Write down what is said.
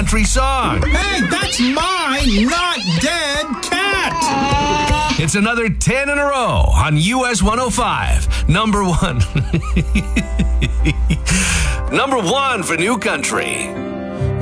country song. Hey, that's my not dead cat. It's another 10 in a row on US 105. Number one. Number one for New Country.